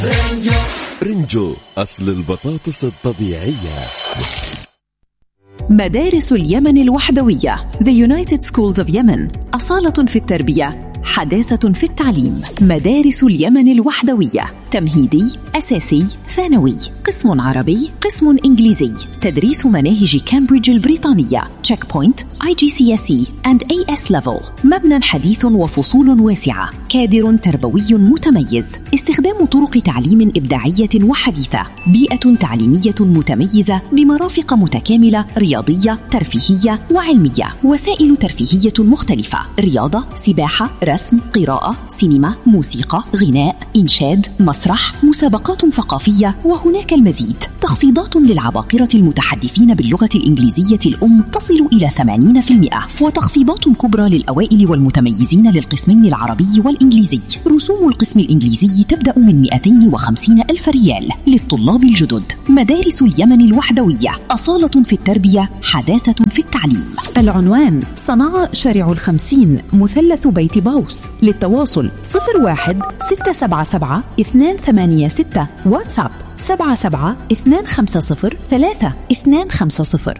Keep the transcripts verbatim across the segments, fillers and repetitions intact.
رنجو رنجو أصل البطاطس الطبيعية. مدارس اليمن الوحدوية The United Schools of Yemen، أصالة في التربية، حداثة في التعليم. مدارس اليمن الوحدوية، تمهيدي، أساسي، ثانوي، قسم عربي، قسم إنجليزي، تدريس مناهج كامبريدج البريطانية Check Point آي جي سي إس إي and إيه إس Level. مبنى حديث وفصول واسعة، كادر تربوي متميز، استخدام طرق تعليم إبداعية وحديثة، بيئة تعليمية متميزة بمرافق متكاملة رياضية ترفيهية وعلمية، وسائل ترفيهية مختلفة، رياضة، سباحة، رسم، قراءة، سينما، موسيقى، غناء، إنشاد، مسرح، مسابقات ثقافية، وهناك المزيد. تخفيضات للعباقرة المتحدثين باللغة الإنجليزية الأم تصل إلى ثمانين بالمئة، وتخفيضات كبرى للأوائل والمتميزين للقسمين العربي والإنجليزي. رسوم القسم الإنجليزي تبدأ من مئتين وخمسين ألف ريال للطلاب الجدد. مدارس اليمن الوحدوية، أصالة في التربية، حداثة في التعليم. العنوان: صنعاء شارع الخمسين، مثلث بيت باوس. للتواصل صفر واحد ستة سبعة سبعة اثنان ثمانية ستة، واتساب سبعة سبعة اثنان خمسة صفر ثلاثة اثنان خمسة صفر.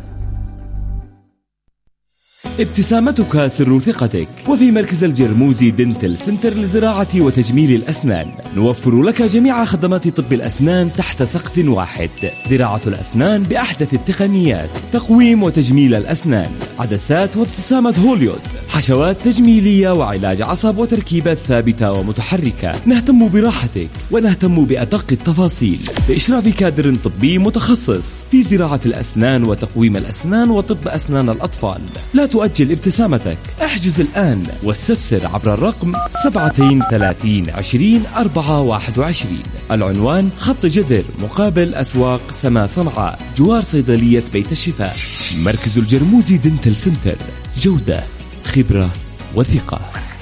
ابتسامتك سر ثقتك. وفي مركز الجرموزي دنتل سنتر لزراعة وتجميل الأسنان نوفر لك جميع خدمات طب الأسنان تحت سقف واحد. زراعة الأسنان بأحدث التقنيات، تقويم وتجميل الأسنان، عدسات وابتسامة هوليود، حشوات تجميلية وعلاج عصب وتركيبات ثابتة ومتحركة. نهتم براحتك ونهتم بأدق التفاصيل بإشراف كادر طبي متخصص في زراعة الأسنان وتقويم الأسنان وطب أسنان الأطفال. لا تؤجل ابتسامتك، احجز الآن واستفسر عبر الرقم سبعتين ثلاثين عشرين أربعة واحد وعشرين. العنوان: خط جدر مقابل أسواق سما صنعاء، جوار صيدلية بيت الشفاء. مركز الجرموزي دنتل سنتر، جودة، خبرة وثقة.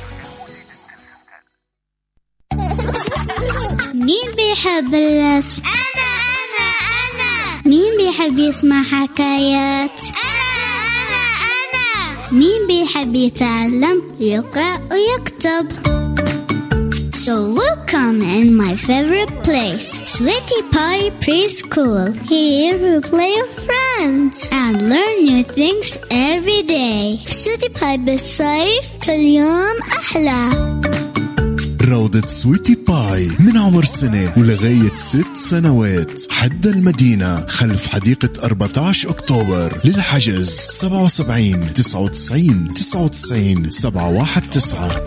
مين بيحب الرسم؟ أنا أنا أنا. مين بيحب يسمع حكايات؟ أنا أنا أنا. مين بيحب يتعلم يقرأ ويكتب؟ So welcome in my favorite place, Sweetie Pie Preschool. Here we play with friends and learn new things every day. Sweetie Pie بالصيف كل يوم أحلى. روضة سويتي باي من عمر سنة ولغاية ست سنوات، حد المدينة خلف حديقة أربعة عشر أكتوبر. للحجز سبعة وسبعين تسعة وتسعين تسعة وتسعين سبعة واحد تسعة.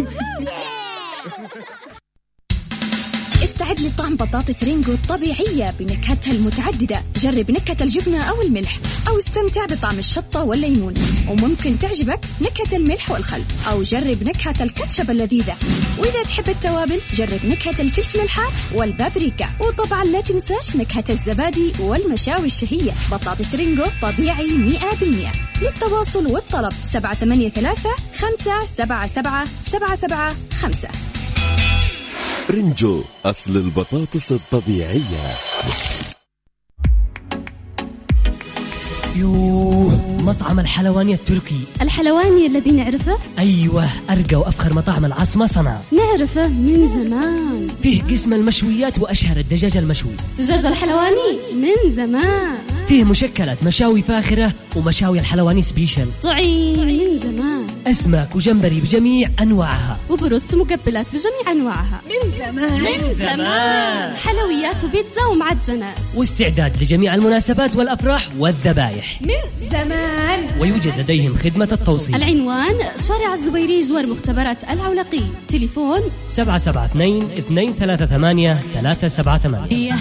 استعد لطعم بطاطس رينجو الطبيعية بنكهتها المتعددة. جرب نكهة الجبنة أو الملح، أو استمتع بطعم الشطة والليمون، وممكن تعجبك نكهة الملح والخل، أو جرب نكهة الكاتشب اللذيذة. وإذا تحب التوابل جرب نكهة الفلفل الحار والبابريكا، وطبعا لا تنساش نكهة الزبادي والمشاوي الشهية. بطاطس رينجو طبيعي مئة بالمئة. للتواصل والطلب سبعة ثمانية ثلاثة خمسة سبعة سبعة سبعة سبعة خمسة. رنجو أصل البطاطس الطبيعية. يوه، مطعم الحلواني التركي. الحلواني الذي نعرفه؟ أيوة، أرقى وأفخر مطاعم العاصمة صنعاء. نعرفه من زمان. فيه قسم المشويات وأشهر الدجاج المشوي. دجاج الحلواني من زمان. فيه مشكلات مشاوي فاخرة ومشاوي الحلواني سبيشل. طعيم من زمان. أسماك وجمبري بجميع أنواعها، وبروست مقبلات بجميع أنواعها من زمان. من زمان. حلويات وبيتزا ومعجنات، واستعداد لجميع المناسبات والأفراح والذبايح من زمان. ويوجد لديهم خدمة التوصيل. العنوان: شارع الزبيري جوار مختبرات العولقي. تليفون سبعة سبعة اثنين اثنين ثلاثة ثمانية ثلاثة سبعة ثمانية.